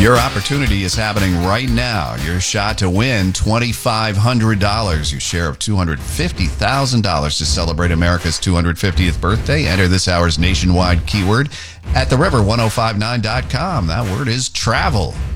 Your opportunity is happening right now. Your shot to win $2,500. Your share of $250,000 to celebrate America's 250th birthday. Enter this hour's nationwide keyword at theriver1059.com. That word is travel.